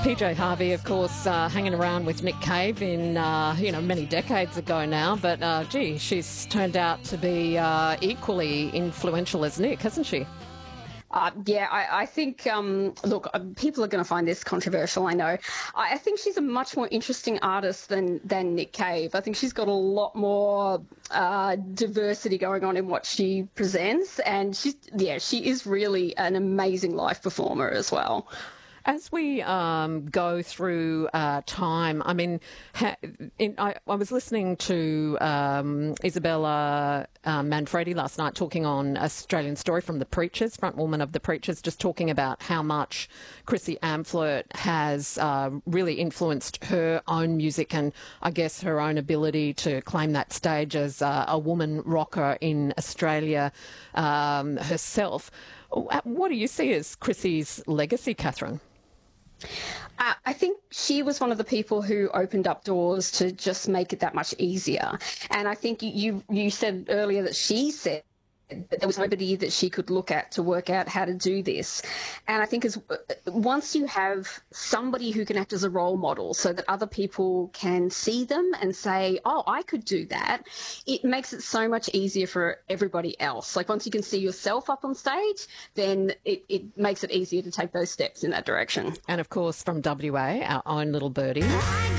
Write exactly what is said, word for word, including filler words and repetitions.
P J Harvey, of course, uh, hanging around with Nick Cave in, uh, you know, many decades ago now. But, uh, gee, she's turned out to be uh, equally influential as Nick, hasn't she? Uh, yeah, I, I think, um, look, uh, people are going to find this controversial, I know. I, I think she's a much more interesting artist than, than Nick Cave. I think she's got a lot more uh, diversity going on in what she presents. And, she's, yeah, she is really an amazing live performer as well. As we um, go through uh, time, I mean, ha- in, I, I was listening to um, Isabella uh, Manfredi last night talking on Australian Story from the Preachers, front woman of the Preachers, just talking about how much Chrissy Amphlett has uh, really influenced her own music and I guess her own ability to claim that stage as uh, a woman rocker in Australia um, herself. What do you see as Chrissy's legacy, Catherine? Uh, I think she was one of the people who opened up doors to just make it that much easier. And I think you you said earlier that she said that there was nobody that she could look at to work out how to do this. And I think as once you have somebody who can act as a role model so that other people can see them and say, oh, I could do that, it makes it so much easier for everybody else. Like once you can see yourself up on stage, then it, it makes it easier to take those steps in that direction. And of course, from W A, our own little birdie.